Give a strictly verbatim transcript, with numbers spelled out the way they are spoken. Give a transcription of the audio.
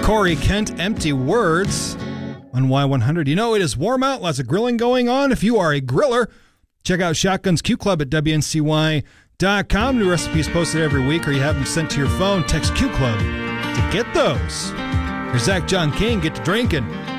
Corey Kent, Empty Words on Y one hundred. You know, it is warm out, lots of grilling going on. If you are a griller, check out Shotguns Q Club at W N C Y dot com. New recipes posted every week, or you have them sent to your phone. Text Q Club to get those. Here's Zach John King, Get to Drinking.